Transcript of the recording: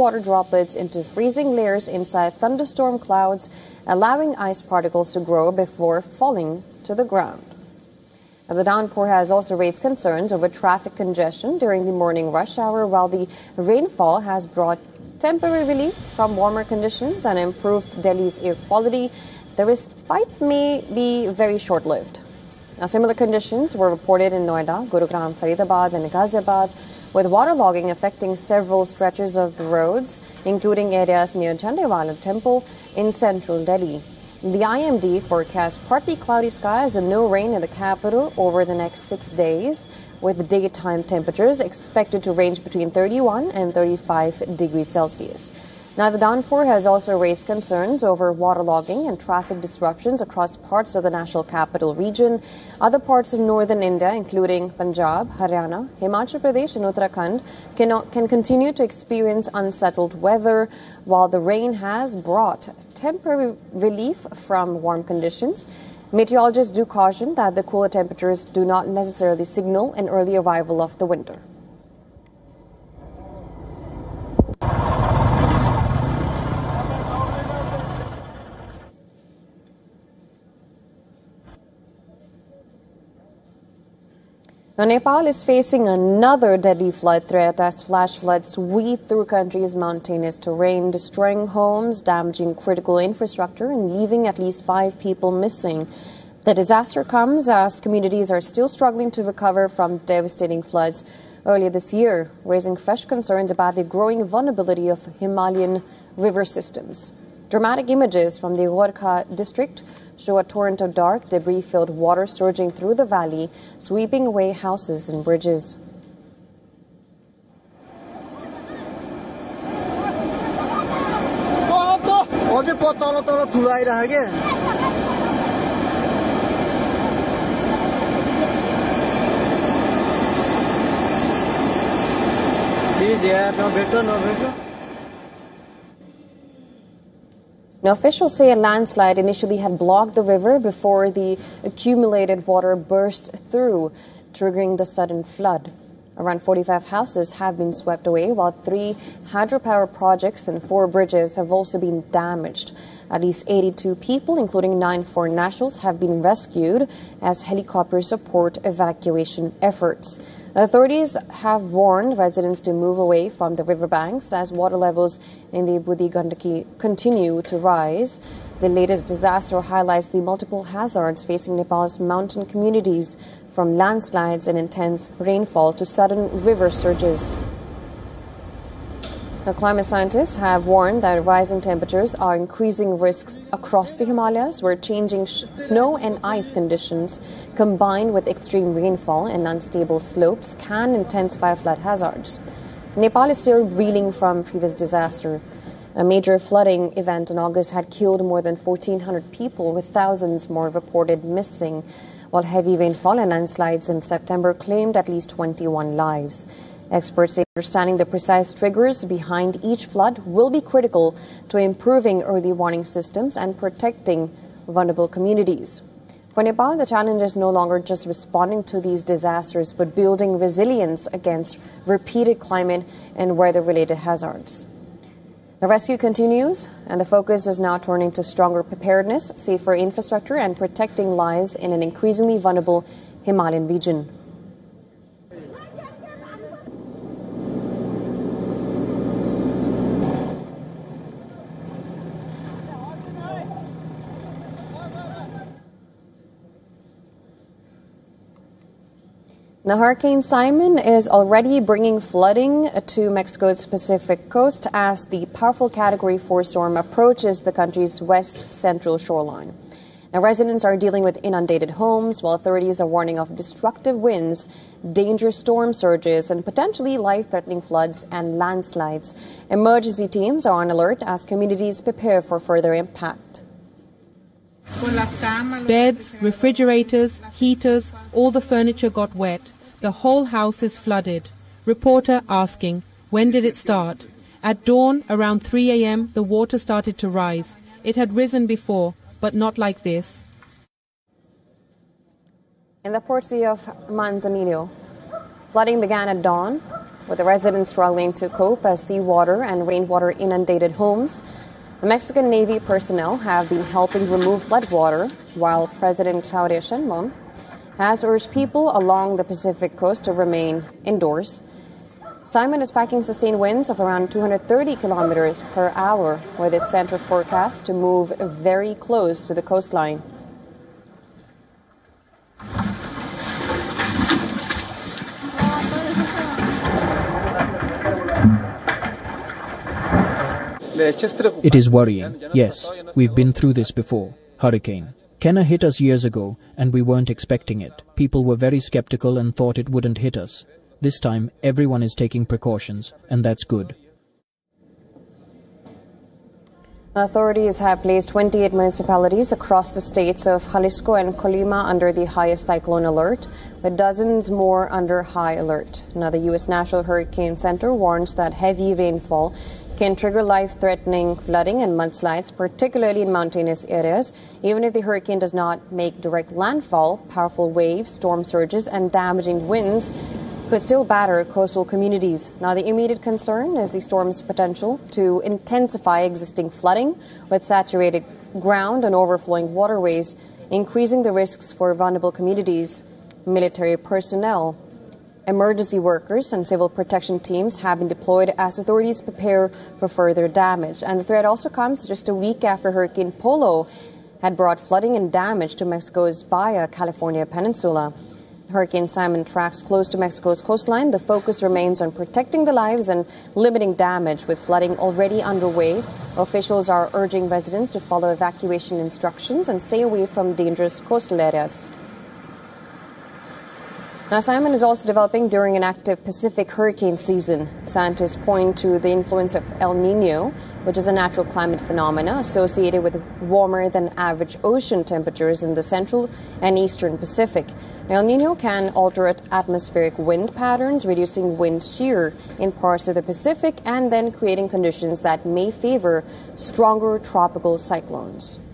water droplets into freezing layers inside thunderstorm clouds, allowing ice particles to grow before falling to the ground. The downpour has also raised concerns over traffic congestion during the morning rush hour, while the rainfall has brought temporary relief from warmer conditions and improved Delhi's air quality. The respite may be very short-lived. Now, similar conditions were reported in Noida, Gurugram, Faridabad and Ghaziabad, with waterlogging affecting several stretches of the roads, including areas near Jhandewalan Temple in central Delhi. The IMD forecasts partly cloudy skies and no rain in the capital over the next 6 days, with daytime temperatures expected to range between 31 and 35 degrees Celsius. Now, the downpour has also raised concerns over waterlogging and traffic disruptions across parts of the national capital region. Other parts of northern India, including Punjab, Haryana, Himachal Pradesh and Uttarakhand, can continue to experience unsettled weather, while the rain has brought temporary relief from warm conditions. Meteorologists do caution that the cooler temperatures do not necessarily signal an early arrival of the winter. Now, Nepal is facing another deadly flood threat as flash floods sweep through country's mountainous terrain, destroying homes, damaging critical infrastructure, and leaving at least 5 people missing. The disaster comes as communities are still struggling to recover from devastating floods earlier this year, raising fresh concerns about the growing vulnerability of Himalayan river systems. Dramatic images from the Gorkha district show a torrent of dark, debris-filled water surging through the valley, sweeping away houses and bridges. Now, officials say a landslide initially had blocked the river before the accumulated water burst through, triggering the sudden flood. Around 45 houses have been swept away, while 3 hydropower projects and 4 bridges have also been damaged. At least 82 people, including 9 foreign nationals, have been rescued as helicopters support evacuation efforts. Authorities have warned residents to move away from the riverbanks as water levels in the Budi Gandaki continue to rise. The latest disaster highlights the multiple hazards facing Nepal's mountain communities, from landslides and intense rainfall to sudden river surges. Now, climate scientists have warned that rising temperatures are increasing risks across the Himalayas, where changing snow and ice conditions combined with extreme rainfall and unstable slopes can intensify flood hazards. Nepal is still reeling from previous disaster. A major flooding event in August had killed more than 1,400 people, with thousands more reported missing, while heavy rainfall and landslides in September claimed at least 21 lives. Experts say understanding the precise triggers behind each flood will be critical to improving early warning systems and protecting vulnerable communities. For Nepal, the challenge is no longer just responding to these disasters, but building resilience against repeated climate and weather-related hazards. The rescue continues, and the focus is now turning to stronger preparedness, safer infrastructure, and protecting lives in an increasingly vulnerable Himalayan region. Now, Hurricane Simon is already bringing flooding to Mexico's Pacific coast as the powerful Category 4 storm approaches the country's west-central shoreline. Now, residents are dealing with inundated homes, while authorities are warning of destructive winds, dangerous storm surges, and potentially life-threatening floods and landslides. Emergency teams are on alert as communities prepare for further impact. Beds, refrigerators, heaters, all the furniture got wet. The whole house is flooded. Reporter asking, when did it start? At dawn, around 3 a.m., the water started to rise. It had risen before, but not like this. In the port city of Manzanillo, flooding began at dawn with the residents struggling to cope as seawater and rainwater inundated homes. The Mexican Navy personnel have been helping remove floodwater, while President Claudia Sheinbaum has urged people along the Pacific coast to remain indoors. Simon is expecting sustained winds of around 230 kilometers per hour, with its center forecast to move very close to the coastline. It is worrying. Yes, we've been through this before. Hurricane. Kenna hit us years ago, and we weren't expecting it. People were very skeptical and thought it wouldn't hit us. This time, everyone is taking precautions, and that's good. Authorities have placed 28 municipalities across the states of Jalisco and Colima under the highest cyclone alert, with dozens more under high alert. Now, the U.S. National Hurricane Center warns that heavy rainfall can trigger life-threatening flooding and mudslides, particularly in mountainous areas. Even if the hurricane does not make direct landfall, powerful waves, storm surges, and damaging winds could still batter coastal communities. Now, the immediate concern is the storm's potential to intensify existing flooding with saturated ground and overflowing waterways, increasing the risks for vulnerable communities. Military personnel, emergency workers, and civil protection teams have been deployed as authorities prepare for further damage. And the threat also comes just a week after Hurricane Polo had brought flooding and damage to Mexico's Baja California peninsula. Hurricane Simon tracks close to Mexico's coastline. The focus remains on protecting the lives and limiting damage. With flooding already underway, officials are urging residents to follow evacuation instructions and stay away from dangerous coastal areas. Now, Simon is also developing during an active Pacific hurricane season. Scientists point to the influence of El Niño, which is a natural climate phenomena associated with warmer than average ocean temperatures in the central and eastern Pacific. El Niño can alter atmospheric wind patterns, reducing wind shear in parts of the Pacific and then creating conditions that may favor stronger tropical cyclones.